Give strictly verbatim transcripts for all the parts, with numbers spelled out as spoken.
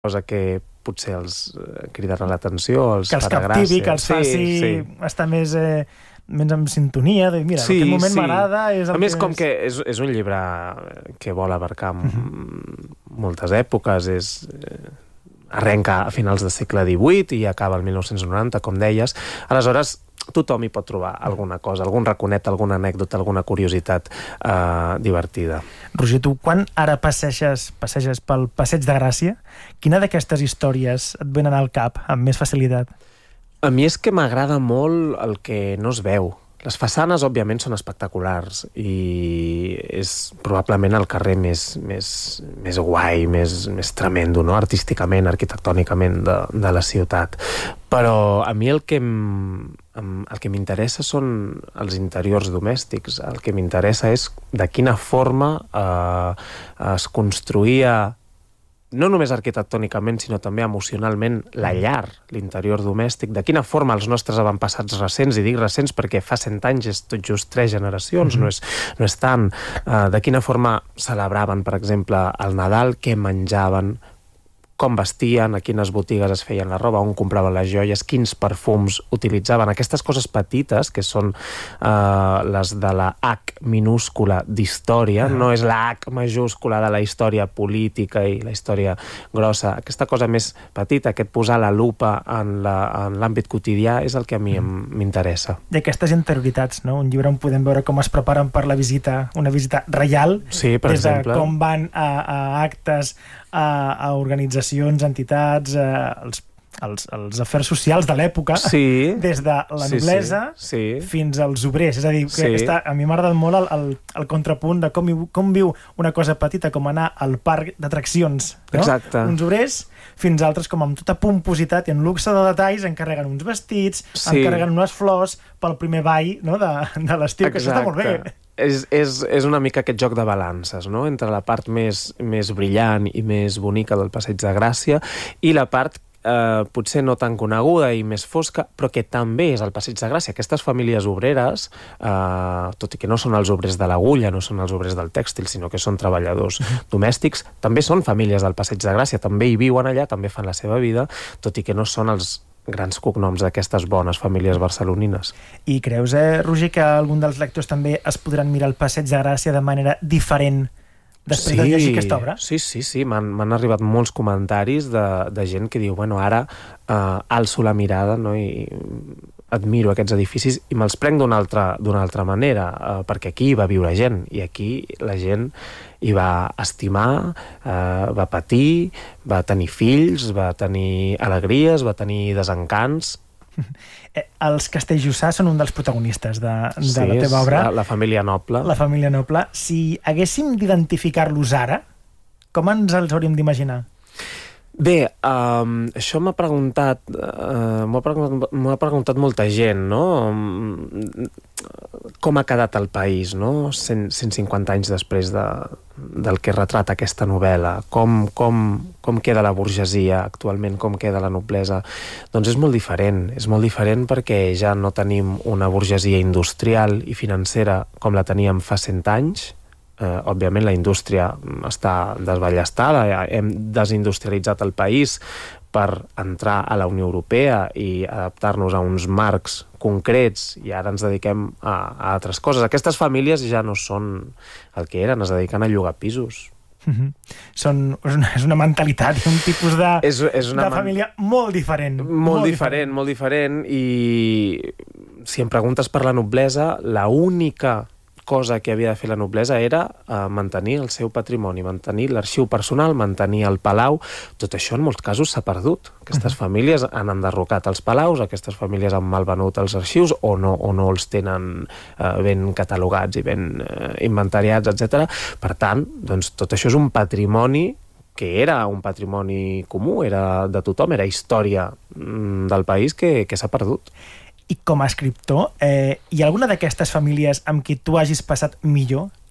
cosa que potser els cridarà l'atenció, els que els farà captivi, gràcia. que els faci sí, sí. estar més, eh, més en sintonia, de mira, sí, en aquest moment sí. m'agrada... És el a més, que com és... que és, és un llibre que vol abarcar uh-huh. moltes èpoques, és... arrenca a finals del segle divuit i acaba el mil nou-cents noranta, com deies. Aleshores, tothom hi pot trobar alguna cosa, algun raconet, alguna anècdota, alguna curiositat eh, divertida. Roger, tu quan ara passeges, passeges pel Passeig de Gràcia, quina d'aquestes històries et venen al cap amb més facilitat? A mi és que m'agrada molt el que no es veu. Les façanes, òbviament, són espectaculars i és probablement el carrer més, més, més guai, més, més tremendo, no? Artísticament, arquitectònicament de, de la ciutat. Però a mi el que el que m'interessa són els interiors domèstics. El que m'interessa és de quina forma eh, es construïa no només arquitectònicament, sinó també emocionalment, la llar, l'interior domèstic, de quina forma els nostres avantpassats recents, i dic recents perquè fa cent anys és tot just tres generacions, mm-hmm. no, és, no és tant, uh, de quina forma celebraven, per exemple, el Nadal, què menjaven, com vestien, a quines botigues es feien la roba, on compraven les joies, quins perfums utilitzaven. Aquestes coses petites, que són uh, les de la H minúscula d'història, uh-huh. no és la H majúscula de la història política i la història grossa. Aquesta cosa més petita, aquest posar la lupa en l'àmbit quotidià, és el que a mi uh-huh. m'interessa. I aquestes interioritats, no? Un llibre on podem veure com es preparen per la visita, una visita reial, sí, per des exemple. de com van a, a actes, a, a organitzacions, entitats, a, els, els, els afers socials de l'època, sí. des de la noblesa sí, sí, sí. fins als obrers. És a dir, que sí. està, a mi m'ha agradat molt el, el, el contrapunt de com, com viu una cosa petita com anar al parc d'atraccions, no? Exacte. Uns obrers, fins altres com amb tota pompositat i en luxe de detalls encarreguen uns vestits, sí. encarreguen unes flors pel primer ball, no? de, de l'estiu, que això està molt bé. És, és, és una mica aquest joc de balances, no? Entre la part més, més brillant i més bonica del Passeig de Gràcia i la part eh, potser no tan coneguda i més fosca, però que també és el Passeig de Gràcia. Aquestes famílies obreres, eh, tot i que no són els obrers de l'agulla, no són els obrers del tèxtil, sinó que són treballadors uh-huh. domèstics, també són famílies del Passeig de Gràcia, també hi viuen allà, també fan la seva vida, tot i que no són els grans cognoms d'aquestes bones famílies barcelonines. I creus, eh, Roger, que algun dels lectors també es podran mirar el Passeig de Gràcia de manera diferent després sí, de llegir aquesta obra? Sí, sí, sí. M'han arribat molts comentaris de, de gent que diu, bueno, ara eh, alço la mirada, no?, i admiro aquests edificis i me'ls prenc d'una altra, d'una altra manera, eh, perquè aquí hi va viure gent, i aquí la gent hi va estimar, eh, va patir, va tenir fills, va tenir alegries, va tenir desencants. Eh, els Castelljussà són un dels protagonistes de, de sí, la teva obra. La, la família noble. La família noble. Si haguéssim d'identificar-los ara, com ens els hauríem d'imaginar? Bé, um, això m'ha preguntat, uh, m'ha preguntat, m'ha preguntat molta gent, no? Com ha quedat el país, no? cent cinquanta anys després de, del que retrata aquesta novel·la. Com, com, com queda la burgesia actualment, com queda la noblesa? Doncs és molt diferent. És molt diferent perquè ja no tenim una burgesia industrial i financera com la teníem fa cent anys. Eh, òbviament la indústria està desballestada, hem desindustrialitzat el país per entrar a la Unió Europea i adaptar-nos a uns marcs concrets, i ara ens dediquem a, a altres coses. Aquestes famílies ja no són el que eren, es dediquen a llogar pisos. Mm-hmm. Són, és, una, és una mentalitat, un tipus de, és, és una de família molt diferent. Molt, molt diferent, diferent, molt diferent, i si em preguntes per la noblesa, la única cosa que havia de fer la noblesa era uh, mantenir el seu patrimoni, mantenir l'arxiu personal, mantenir el palau. Tot això en molts casos s'ha perdut. Aquestes uh-huh. famílies han enderrocat els palaus, aquestes famílies han malvenut els arxius o no, o no els tenen uh, ben catalogats i ben uh, inventariats, etcètera. Per tant, doncs, tot això és un patrimoni que era un patrimoni comú, era de tothom, era història mm, del país que, que s'ha perdut. I com a escriptor, eh, hi ha alguna d'aquestes famílies amb qui tu hagis passat millor?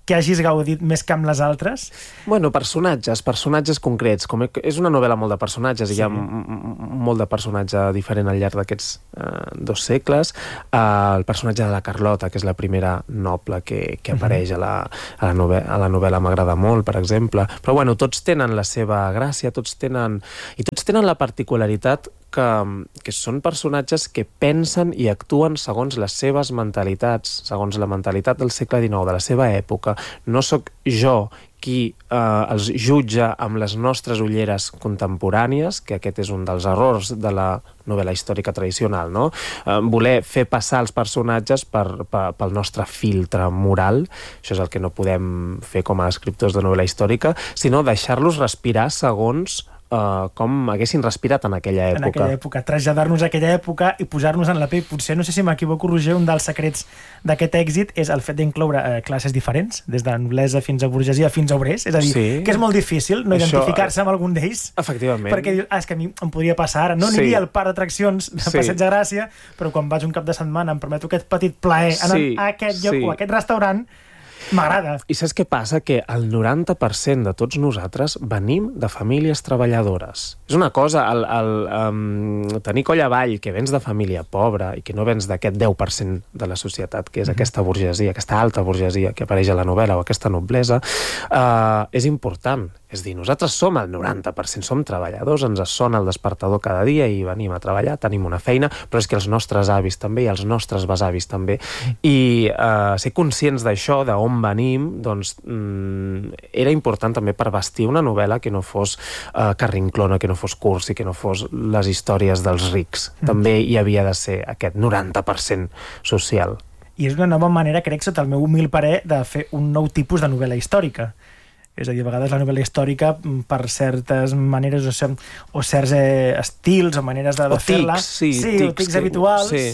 que hagis gaudit més que amb les altres? Bueno, personatges, personatges concrets. Com és una novel·la molt de personatges, sí. Hi ha molt de personatge diferent al llarg d'aquests uh, dos segles. Uh, el personatge de la Carlota, que és la primera noble que, que apareix a la, a la novel·la, a la novel·la m'agrada molt, per exemple. Però bueno, tots tenen la seva gràcia, tots tenen... I tots tenen la particularitat que, que són personatges que pensen i actuen segons les seves mentalitats, segons la mentalitat del segle dinou, de la seva època. No sóc jo qui eh, els jutja amb les nostres ulleres contemporànies, que aquest és un dels errors de la novel·la històrica tradicional, no? Eh, voler fer passar els personatges per, per, pel nostre filtre moral, això és el que no podem fer com a escriptors de novel·la històrica, sinó deixar-los respirar segons Uh, com haguessin respirat en aquella època. En aquella època, traslladar-nos a aquella època i posar-nos en la pell. Potser, no sé si m'equivoco, Roger, un dels secrets d'aquest èxit és el fet d'incloure uh, classes diferents, des de noblesa fins a burgesia fins a obrers, és a dir, sí. que és molt difícil no Això... identificar-se amb algun d'ells. Efectivament. Perquè dius, ah, és que a mi em podria passar ara. No sí. aniria al parc d'atraccions de sí. Passeig de Gràcia, però quan vaig un cap de setmana em permeto aquest petit plaer anar sí. a aquest lloc sí. o a aquest restaurant. M'agrada. I saps què passa? Que el noranta per cent de tots nosaltres venim de famílies treballadores. És una cosa, el, el, um, tenir coll avall, que vens de família pobra i que no vens d'aquest deu per cent de la societat, que és mm-hmm. aquesta burgesia, aquesta alta burgesia que apareix a la novel·la, o aquesta noblesa, uh, és important. És dir, nosaltres som el noranta per cent, som treballadors, ens sona el despertador cada dia i venim a treballar, tenim una feina, però és que els nostres avis també i els nostres besavis també. I uh, ser conscients d'això, d'on venim, doncs mm, era important també per vestir una novel·la que no fos uh, carrinclona, que no fos cursi, que no fos les històries dels rics. Mm. També hi havia de ser aquest noranta per cent social. I és una nova manera, crec, sota el meu humil parer, de fer un nou tipus de novel·la històrica. És a dir, a vegades la novel·la històrica, per certes maneres o, cer o certs eh, estils o maneres de, de fer-la... O tics, sí. Sí, tics, o tics habituals... Sí.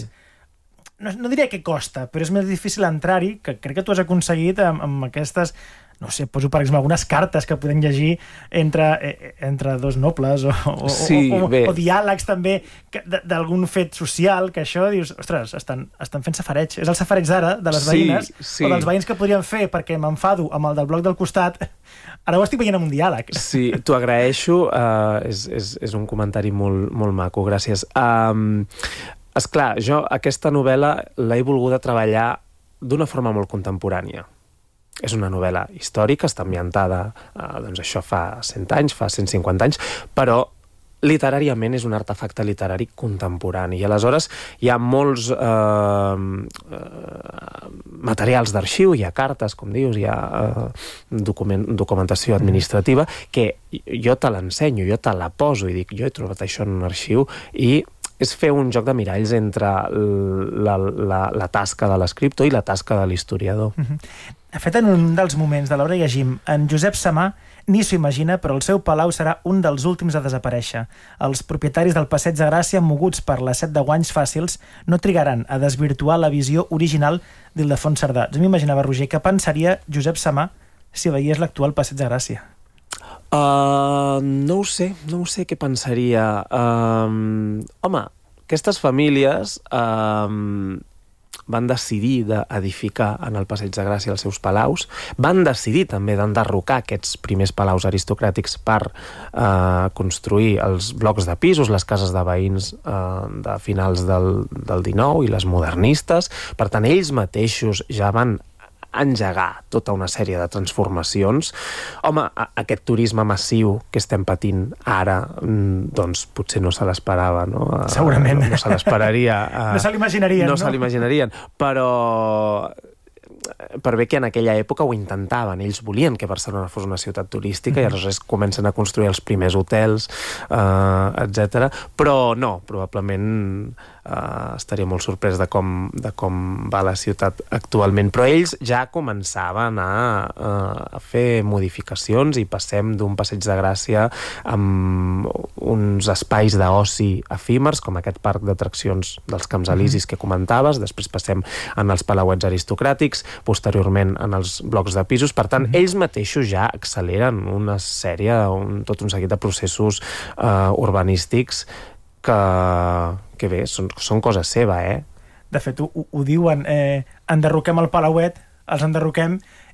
No, no diria que costa, però és més difícil entrar-hi, que crec que tu has aconseguit amb, amb aquestes... No sé, poso per exemple algunes cartes que podem llegir entre, eh, entre dos nobles o, o, sí, o, o, o diàlegs també d'algun fet social, que això dius, ostres, estan, estan fent safareig. És el safareig d'ara, de les sí, veïnes, sí. o dels veïns que podrien fer perquè m'enfado amb el del bloc del costat. Ara ho estic veient amb un diàleg. Sí, t'ho agraeixo, uh, és, és, és un comentari molt, molt maco, gràcies. Um, esclar, jo aquesta novel·la l'he volguda treballar d'una forma molt contemporània. És una novel·la històrica, està ambientada, eh, doncs això fa cent anys, fa cent cinquanta anys, però literàriament és un artefacte literari contemporani. I aleshores hi ha molts eh, eh, materials d'arxiu, hi ha cartes, com dius, hi ha eh, document, documentació administrativa, que jo te l'ensenyo, jo te la poso i dic, jo he trobat això en un arxiu, i és fer un joc de miralls entre la, la, la tasca de l'escriptor i la tasca de l'historiador. Mm-hmm. De fet, en un dels moments de l'obra llegim en Josep Samà ni s'ho imagina, però el seu palau serà un dels últims a desaparèixer. Els propietaris del Passeig de Gràcia, moguts per la set de guanys fàcils, no trigaran a desvirtuar la visió original d'Ildefons Cerdà. Jo m'imaginava, Roger, què pensaria Josep Samà si veiés l'actual Passeig de Gràcia? Uh, no ho sé, no ho sé què pensaria. Uh, home, aquestes famílies uh, van decidir d'edificar en el Passeig de Gràcia els seus palaus, van decidir també d'enderrocar aquests primers palaus aristocràtics per uh, construir els blocs de pisos, les cases de veïns uh, de finals del, del dinou i les modernistes. Per tant, ells mateixos ja van engegar tota una sèrie de transformacions. Home, aquest turisme massiu que estem patint ara, doncs potser no se l'esperava, no? Segurament. No, no se l'esperaria. No se l'imaginarien, no? No se l'imaginarien, però per bé que en aquella època ho intentaven. Ells volien que Barcelona fos una ciutat turística, mm-hmm. i aleshores comencen a construir els primers hotels, eh, etcètera. Però no, probablement eh, estaria molt sorprès de com, de com va la ciutat actualment. Però ells ja començaven a, a fer modificacions i passem d'un Passeig de Gràcia amb uns espais d'oci efímers, com aquest parc d'atraccions dels Camps Elisis mm-hmm. que comentaves, després passem en els palauets aristocràtics, posteriorment en els blocs de pisos. Per tant, mm-hmm. ells mateixos ja acceleren una sèrie, un, tot un seguit de processos uh, urbanístics que, que bé, són, són cosa seva, eh? De fet, ho, ho diuen, eh, enderroquem el palauet, els enderroquem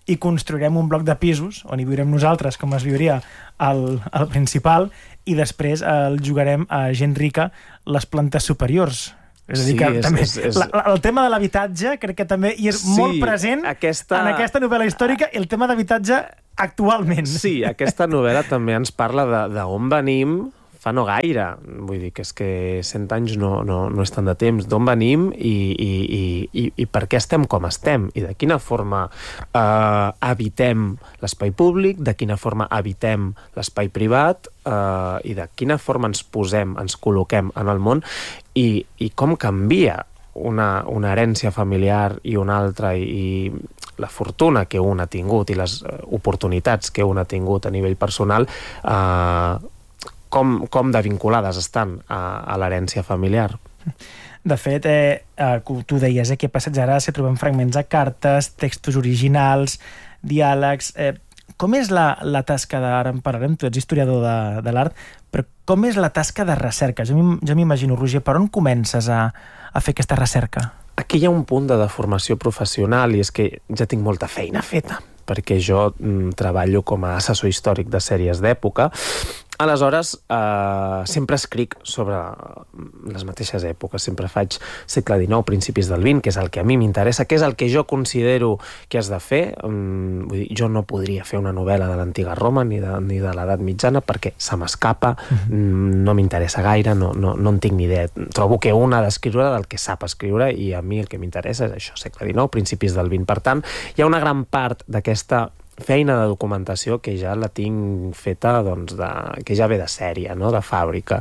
i construirem un bloc de pisos on hi viurem nosaltres, com es viuria al, al principal, i després eh, el jugarem a gent rica les plantes superiors. És a dir, que sí, és, també, és, és... La, la, el tema de l'habitatge crec que també hi és sí, molt present aquesta... en aquesta novel·la històrica, i el tema d'habitatge actualment. Sí, aquesta novel·la també ens parla d'on venim fa no gaire. Vull dir que és que cent anys no, no, no és tant de temps. D'on venim i, i, i, i per què estem com estem i de quina forma eh, habitem l'espai públic, de quina forma habitem l'espai privat eh, i de quina forma ens posem, ens col·loquem en el món i, i com canvia una, una herència familiar i una altra i, i la fortuna que un ha tingut i les oportunitats que un ha tingut a nivell personal eh, Com, com de vinculades estan a, a l'herència familiar. De fet, eh, eh, tu deies eh, que a Passeig de Gràcia trobem fragments de cartes, textos originals, diàlegs... Eh, com és la, la tasca de... Ara en parlarem, tu ets historiador de, de l'art, però com és la tasca de recerca? Jo m'imagino, Roger, per on comences a, a fer aquesta recerca? Aquí hi ha un punt de deformació professional i és que ja tinc molta feina feta, perquè jo mm, treballo com a assessor històric de sèries d'època. Aleshores, eh, sempre escric sobre les mateixes èpoques, sempre faig segle dinou, principis del vint, que és el que a mi m'interessa, que és el que jo considero que has de fer. Mm, vull dir, jo no podria fer una novel·la de l'antiga Roma ni de, ni de l'edat mitjana perquè se m'escapa, mm, no m'interessa gaire, no, no, no en tinc ni idea. Trobo que un ha d'escriure del que sap escriure i a mi el que m'interessa és això, segle dinou, principis del vint. Per tant, hi ha una gran part d'aquesta feina de documentació que ja la tinc feta, doncs, de, que ja ve de sèrie, no? De fàbrica.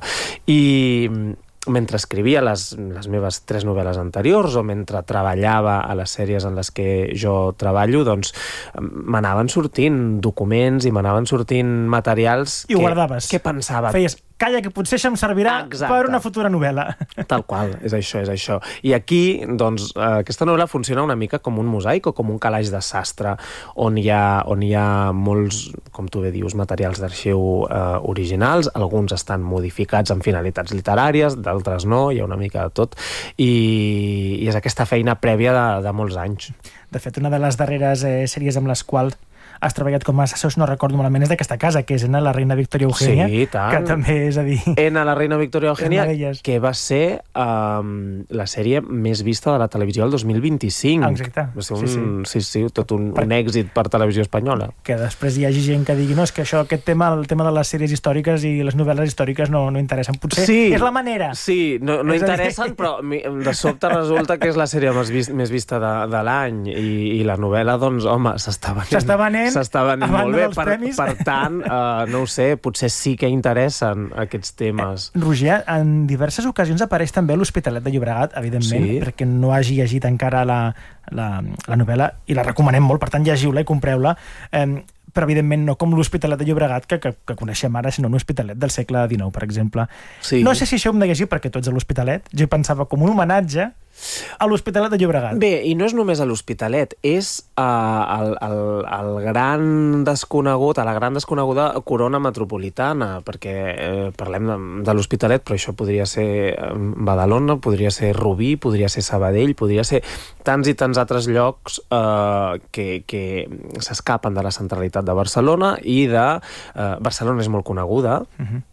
I mentre escrivia les, les meves tres novel·les anteriors o mentre treballava a les sèries en les que jo treballo, doncs m'anaven sortint documents i m'anaven sortint materials I ho guardaves. Que pensava... Feies, calla, que potser això em servirà Exacte. per una futura novel·la. Tal qual, és això, és això. I aquí, doncs, aquesta novel·la funciona una mica com un mosaic o com un calaix de sastre, on hi ha, on hi ha molts, com tu bé dius, materials d'arxiu eh, originals, alguns estan modificats amb finalitats literàries, d'altres no, hi ha una mica de tot, i, i és aquesta feina prèvia de, de molts anys. De fet, una de les darreres eh, sèries amb les quals has treballat com a assessors, no recordo malament, és d'aquesta casa, que és en la reina Victòria Eugènia, sí, tant. Que també és a dir... En la reina Victòria Eugènia, que va ser um, la sèrie més vista de la televisió el dos mil vint-i-cinc. Exacte. Va ser un, sí, sí. sí, sí, tot un, per... un èxit per televisió espanyola. Que després hi hagi gent que digui no, és que això, aquest tema, el tema de les sèries històriques i les novel·les històriques no, no interessen. Potser sí, és la manera. Sí, no, no interessen, dir... però de sobte resulta que és la sèrie més, vist, més vista de, de l'any i, i la novel·la, doncs, home, s'està venent. S'està venent. S'està venent molt bé, per, per tant, uh, no ho sé, potser sí que interessen aquests temes. Eh, Roger, en diverses ocasions apareix també l'Hospitalet de Llobregat, evidentment, sí. Perquè no hagi llegit encara la, la, la novel·la, i la recomanem molt, per tant, llegiu-la i compreu-la, eh, però evidentment no com l'Hospitalet de Llobregat que, que, que coneixem ara, sinó un hospitalet del segle dinou, per exemple. Sí. No sé si això hem de llegir perquè tu ets a l'Hospitalet, jo pensava com un homenatge a l'Hospitalet de Llobregat. Bé, i no és només a l'Hospitalet, és uh, el, el, el gran desconegut, a la gran desconeguda corona metropolitana, perquè eh, parlem de, de l'Hospitalet, però això podria ser Badalona, podria ser Rubí, podria ser Sabadell, podria ser tants i tants altres llocs uh, que, que s'escapen de la centralitat de Barcelona i de... Uh, Barcelona és molt coneguda, uh-huh.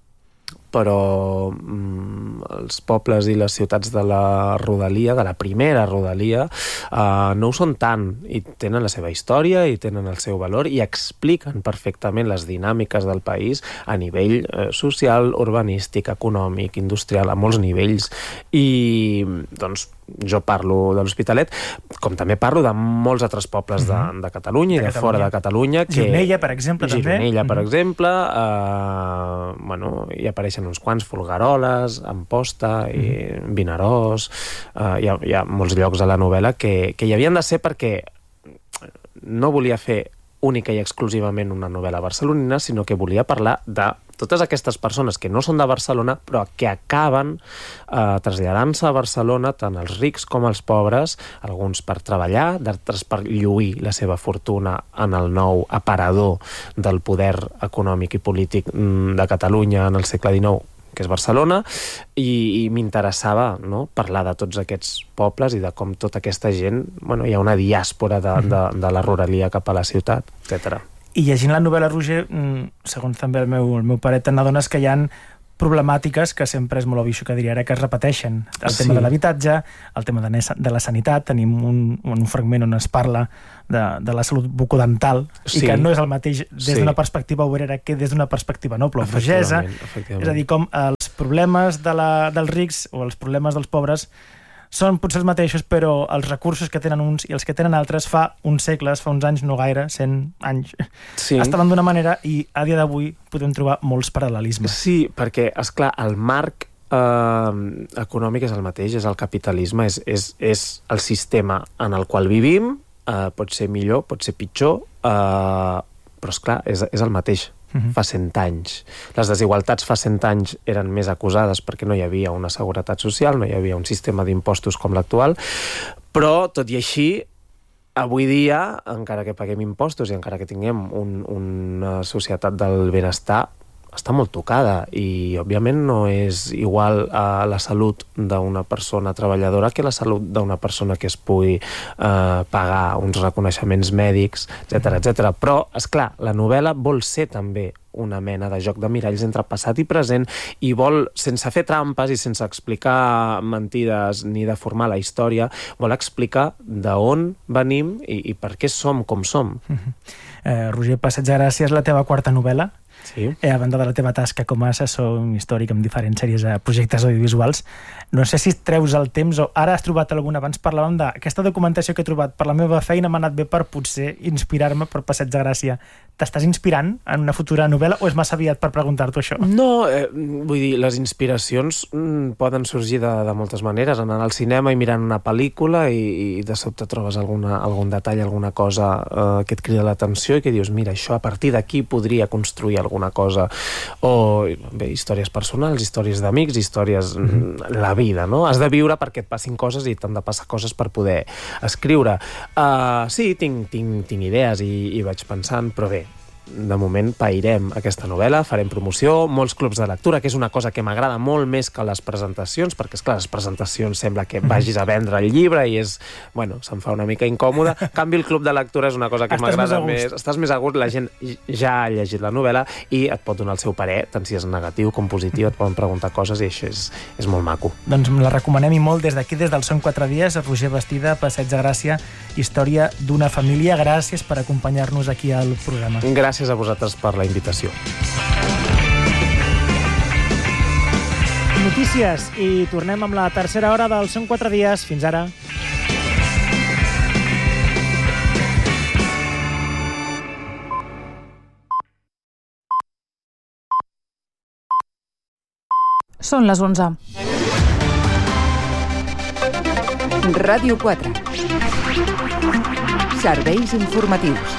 però mm, els pobles i les ciutats de la rodalia, de la primera rodalia, eh, no ho són tant, i tenen la seva història i tenen el seu valor i expliquen perfectament les dinàmiques del país a nivell eh, social, urbanístic, econòmic, industrial, a molts nivells. I doncs jo parlo de l'Hospitalet, com també parlo de molts altres pobles de, de Catalunya i de, de fora de Catalunya. Que... Gironella, per exemple, també. Gironella, per mm-hmm. exemple. Eh, bueno, hi apareixen uns quants, Folgueroles, Amposta, i mm-hmm. Vinaròs. Eh, hi, ha, hi ha molts llocs a la novel·la que, que hi havien de ser perquè no volia fer única i exclusivament una novel·la barcelonina, sinó que volia parlar de totes aquestes persones que no són de Barcelona, però que acaben eh, traslladant-se a Barcelona, tant els rics com els pobres, alguns per treballar, d'altres per lluir la seva fortuna en el nou aparador del poder econòmic i polític de Catalunya en el segle dinou, que és Barcelona, i, i m'interessava, no?, parlar de tots aquests pobles i de com tota aquesta gent, bueno, hi ha una diàspora de, de, de la ruralia cap a la ciutat, etcètera. I llegint la novel·la, Roger, segons també el meu, el meu parer, te n'adones que hi ha problemàtiques que sempre és molt obvi, que diria ara, que es repeteixen. El tema sí. de l'habitatge, el tema de, de la sanitat, tenim un, un fragment on es parla de, de la salut bucodental, sí. i que no és el mateix des sí. d'una perspectiva obrera que des d'una perspectiva noble o burgesa. És a dir, com els problemes de la, dels rics o els problemes dels pobres són potser els mateixos, però els recursos que tenen uns i els que tenen altres fa uns segles, fa uns anys, no gaire, cent anys, sí. estaven d'una manera i a dia d'avui podem trobar molts paral·lelismes. Sí, perquè, esclar, el marc eh, econòmic és el mateix, és el capitalisme, és, és, és el sistema en el qual vivim, eh, pot ser millor, pot ser pitjor, eh, però, esclar, és, és el mateix. Uh-huh. Fa cent anys. Les desigualtats fa cent anys eren més acusades perquè no hi havia una seguretat social, no hi havia un sistema d'impostos com l'actual, però, tot i així, avui dia, encara que paguem impostos i encara que tinguem un, una societat del benestar, està molt tocada i, òbviament, no és igual a la salut d'una persona treballadora que la salut d'una persona que es pugui eh, pagar uns reconeixements mèdics, etcètera, etcètera. Però, esclar, la novel·la vol ser també una mena de joc de miralls entre passat i present i vol, sense fer trampes i sense explicar mentides ni deformar la història, vol explicar d'on venim i, i per què som com som. Uh-huh. eh, Roger, Passeig de Gràcia és la teva quarta novel·la. Sí. Eh, a banda de la teva tasca com a assessor històric amb diferents sèries a projectes audiovisuals, no sé si treus el temps o ara has trobat alguna. Abans parlàvem d'aquesta documentació que he trobat per la meva feina, m'ha anat bé per potser inspirar-me per Passeig de Gràcia. T'estàs inspirant en una futura novel·la o és massa aviat per preguntar-t'ho això? No, eh, vull dir, les inspiracions mm, poden sorgir de, de moltes maneres. Anant al cinema i mirant una pel·lícula i, i de sobte trobes alguna, algun detall, alguna cosa eh, que et crida l'atenció i que dius, mira, això a partir d'aquí podria construir alguna cosa. O bé, històries personals, històries d'amics, històries... Mm-hmm. La vida, no? Has de viure perquè et passin coses i t'han de passar coses per poder escriure. Uh, sí, tinc, tinc, tinc idees i, i vaig pensant, però bé, de moment pairem aquesta novel·la, farem promoció, molts clubs de lectura, que és una cosa que m'agrada molt més que les presentacions, perquè, esclar, les presentacions sembla que vagis a vendre el llibre i és, bueno, se'm fa una mica incòmode. En canvi, el club de lectura és una cosa que m'agrada més. Estàs més a gust, la gent ja ha llegit la novel·la i et pot donar el seu parer, tant si és negatiu com positiu, et poden preguntar coses i això és, és molt maco. Doncs la recomanem i molt des d'aquí, des del Són quatre dies, Roger Bastida, Passeig de Gràcia, història d'una família. Gràcies per acompanyar-nos aquí al programa. Gràcies Gràcies a vosaltres per la invitació. Notícies i tornem amb la tercera hora del Són quatre dies. Fins ara. Són les onze. Ràdio quatre. Serveis informatius.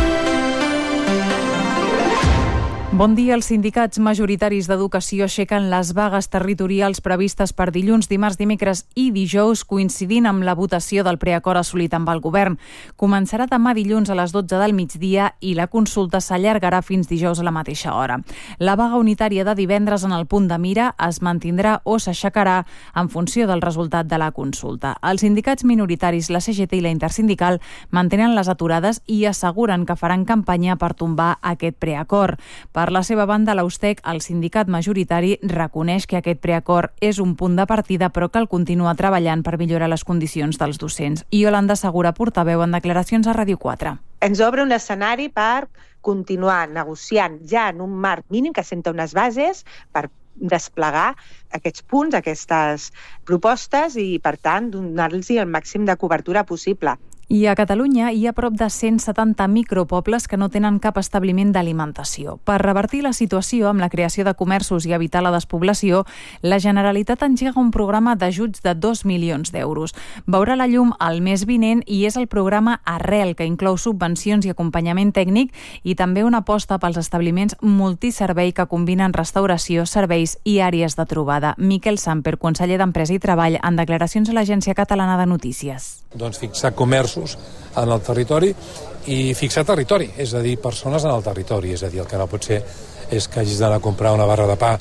Bon dia. Els sindicats majoritaris d'educació aixequen les vagues territorials previstes per dilluns, dimarts, dimecres i dijous, coincidint amb la votació del preacord assolit amb el govern. Començarà demà dilluns a les dotze del migdia i la consulta s'allargarà fins dijous a la mateixa hora. La vaga unitària de divendres en el punt de mira es mantindrà o s'aixecarà en funció del resultat de la consulta. Els sindicats minoritaris, la C G T i la Intersindical, mantenen les aturades i asseguren que faran campanya per tombar aquest preacord. Per la seva banda, l'Austec, el sindicat majoritari, reconeix que aquest preacord és un punt de partida, però cal continuar treballant per millorar les condicions dels docents. I Yolanda Segura, portaveu en declaracions a Ràdio quatre. Ens obre un escenari per continuar negociant ja en un marc mínim que assenta unes bases per desplegar aquests punts, aquestes propostes i, per tant, donar-los el màxim de cobertura possible. I a Catalunya hi ha prop de cent setanta micropobles que no tenen cap establiment d'alimentació. Per revertir la situació amb la creació de comerços i evitar la despoblació, la Generalitat engega un programa d'ajuts de dos milions d'euros. Veurà la llum el mes vinent i és el programa Arrel, que inclou subvencions i acompanyament tècnic i també una aposta pels establiments multiservei que combinen restauració, serveis i àrees de trobada. Miquel Samper, conseller d'Empresa i Treball, en declaracions a l'Agència Catalana de Notícies. Doncs fixar comerços en el territori i fixar territori, és a dir, persones en el territori. És a dir, el que no pot ser és que hagis d'anar a comprar una barra de pa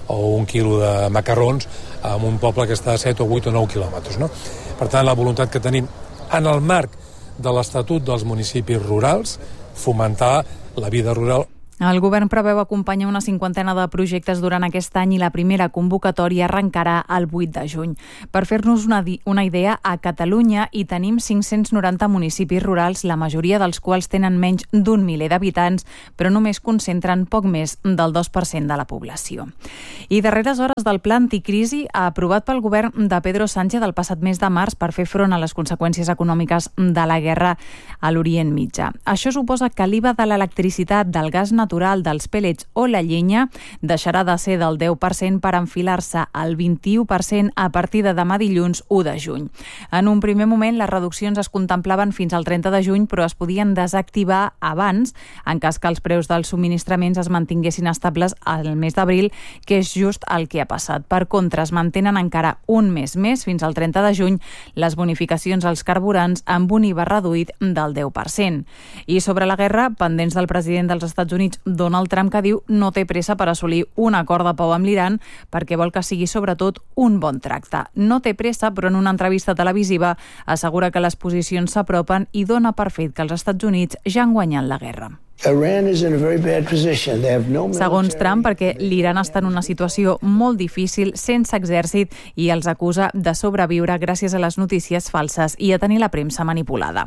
o un quilo de macarrons en un poble que està a set o vuit o nou quilòmetres, no? Per tant, la voluntat que tenim en el marc de l'Estatut dels municipis rurals, fomentar la vida rural. El govern preveu acompanyar una cinquantena de projectes durant aquest any i la primera convocatòria arrencarà el vuit de juny. Per fer-nos una, una idea, a Catalunya hi tenim cinc-cents noranta municipis rurals, la majoria dels quals tenen menys d'un miler d'habitants, però només concentren poc més del dos per cent de la població. I darreres hores del pla anticrisi aprovat pel govern de Pedro Sánchez el passat mes de març per fer front a les conseqüències econòmiques de la guerra a l'Orient Mitjà. Això suposa que l'I V A de l'electricitat, del gas natural, dels pèl·lets o la llenya deixarà de ser del deu per cent per enfilar-se al vint-i-u per cent a partir de demà dilluns u de juny. En un primer moment, les reduccions es contemplaven fins al trenta de juny, però es podien desactivar abans en cas que els preus dels subministraments es mantinguessin estables al mes d'abril, que és just el que ha passat. Per contra, es mantenen encara un mes més, fins al trenta de juny, les bonificacions als carburants amb un I V A reduït del deu per cent. I sobre la guerra, pendents del president dels Estats Units, Donald Trump, que diu no té pressa per assolir un acord de pau amb l'Iran perquè vol que sigui sobretot un bon tracte. No té pressa, però en una entrevista televisiva assegura que les posicions s'apropen i dona per fet que els Estats Units ja han guanyat la guerra. Segons Trump, perquè l'Iran està en una situació molt difícil, sense exèrcit, i els acusa de sobreviure gràcies a les notícies falses i a tenir la premsa manipulada.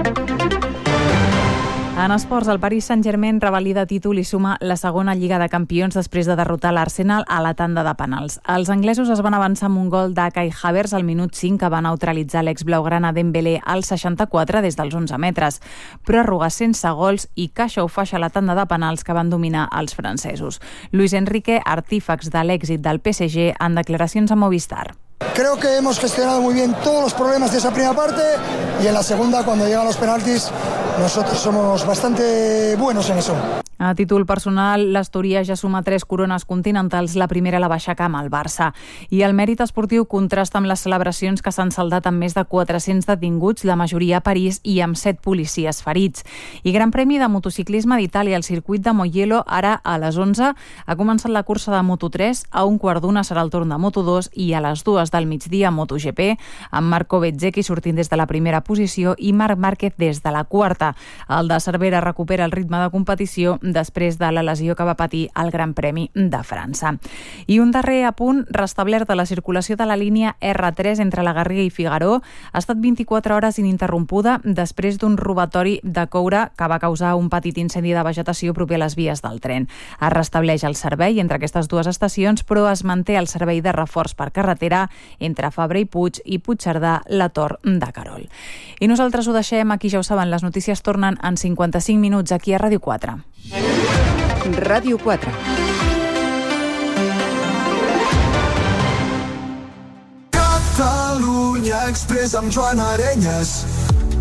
En esports, el Paris Saint-Germain revalida títol i suma la segona Lliga de Campions després de derrotar l'Arsenal a la tanda de penals. Els anglesos es van avançar amb un gol de Kai Havertz al minut cinc que va neutralitzar l'ex-blaugrana Dembélé al seixanta-quatre des dels onze metres. Pròrroga sense gols i caixa o faixa a la tanda de penals que van dominar els francesos. Luis Enrique, artífex de l'èxit del P S G, en declaracions a Movistar. Creo que hemos gestionado muy bien todos los problemas de esa primera parte y en la segunda, cuando llegan los penaltis, nosotros somos bastante buenos en eso. A títol personal, l'Astúria ja suma tres corones continentals, la primera la va aixecar amb el Barça. I el mèrit esportiu contrasta amb les celebracions que s'han saldat amb més de quatre-cents detinguts, la majoria a París, i amb set policies ferits. I Gran Premi de Motociclisme d'Itàlia, al circuit de Mugello, ara a les onze ha començat la cursa de Moto tres, a un quart d'una serà el torn de Moto dos i a les dues del migdia MotoGP, amb Marco Bezzecchi sortint des de la primera posició i Marc Márquez des de la quarta. El de Cervera recupera el ritme de competició després de la lesió que va patir al Gran Premi de França. I un darrer apunt, restablerta la circulació de la línia erre tres entre la Garriga i Figaró ha estat vint-i-quatre hores ininterrompuda després d'un robatori de coure que va causar un petit incendi de vegetació proper a les vies del tren. Es restableix el servei entre aquestes dues estacions, però es manté el servei de reforç per carretera entre Fabra i Puig i Puigcerdà, la Tor de Carol. I nosaltres ho deixem aquí, ja ho saben, les notícies tornen en cinquanta-cinc minuts aquí a Ràdio quatre. Ràdio quatre. Catalunya Express amb Joan Arenyes.